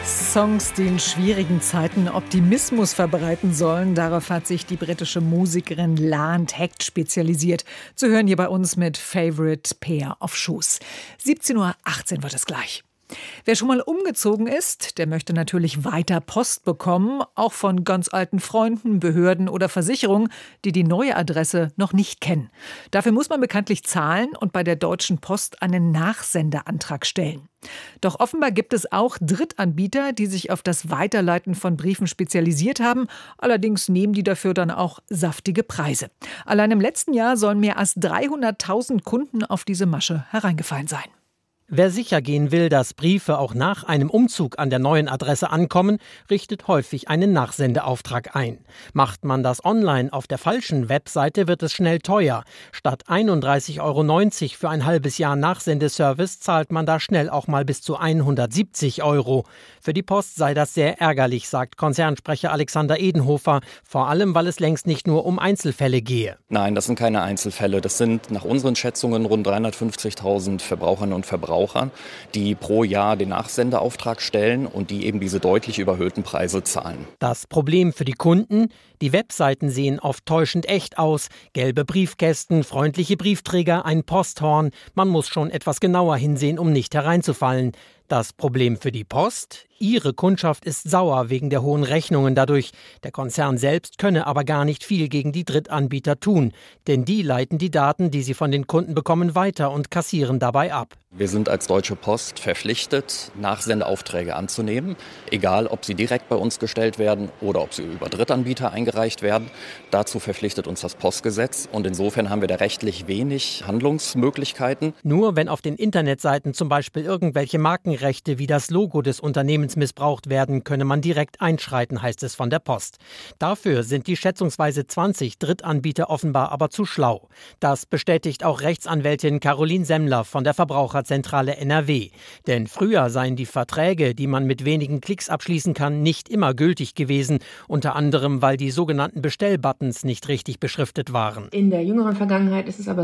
Songs, die in schwierigen Zeiten Optimismus verbreiten sollen. Darauf hat sich die britische Musikerin Lant Hegt spezialisiert. Zu hören hier bei uns mit Favorite Pair of Shoes. 17:18 Uhr wird es gleich. Wer schon mal umgezogen ist, der möchte natürlich weiter Post bekommen, auch von ganz alten Freunden, Behörden oder Versicherungen, die die neue Adresse noch nicht kennen. Dafür muss man bekanntlich zahlen und bei der Deutschen Post einen Nachsendeantrag stellen. Doch offenbar gibt es auch Drittanbieter, die sich auf das Weiterleiten von Briefen spezialisiert haben. Allerdings nehmen die dafür dann auch saftige Preise. Allein im letzten Jahr sollen mehr als 300.000 Kunden auf diese Masche hereingefallen sein. Wer sicher gehen will, dass Briefe auch nach einem Umzug an der neuen Adresse ankommen, richtet häufig einen Nachsendeauftrag ein. Macht man das online auf der falschen Webseite, wird es schnell teuer. Statt 31,90 € für ein halbes Jahr Nachsendeservice zahlt man da schnell auch mal bis zu 170 €. Für die Post sei das sehr ärgerlich, sagt Konzernsprecher Alexander Edenhofer, vor allem, weil es längst nicht nur um Einzelfälle gehe. Nein, das sind keine Einzelfälle. Das sind nach unseren Schätzungen rund 350.000 Verbraucherinnen und Verbraucher, die pro Jahr den Nachsendeauftrag stellen und die eben diese deutlich überhöhten Preise zahlen. Das Problem für die Kunden: Die Webseiten sehen oft täuschend echt aus. Gelbe Briefkästen, freundliche Briefträger, ein Posthorn. Man muss schon etwas genauer hinsehen, um nicht hereinzufallen. Das Problem für die Post: Ihre Kundschaft ist sauer wegen der hohen Rechnungen dadurch. Der Konzern selbst könne aber gar nicht viel gegen die Drittanbieter tun. Denn die leiten die Daten, die sie von den Kunden bekommen, weiter und kassieren dabei ab. Wir sind als Deutsche Post verpflichtet, Nachsendeaufträge anzunehmen, egal ob sie direkt bei uns gestellt werden oder ob sie über Drittanbieter eingereicht werden. Dazu verpflichtet uns das Postgesetz und insofern haben wir da rechtlich wenig Handlungsmöglichkeiten. Nur wenn auf den Internetseiten zum Beispiel irgendwelche Markenrechte wie das Logo des Unternehmens missbraucht werden, könne man direkt einschreiten, heißt es von der Post. Dafür sind die schätzungsweise 20 Drittanbieter offenbar aber zu schlau. Das bestätigt auch Rechtsanwältin Caroline Semmler von der Verbraucherzentrale NRW. Denn früher seien die Verträge, die man mit wenigen Klicks abschließen kann, nicht immer gültig gewesen. Unter anderem, weil die sogenannten Bestellbuttons nicht richtig beschriftet waren. In der jüngeren Vergangenheit ist es aber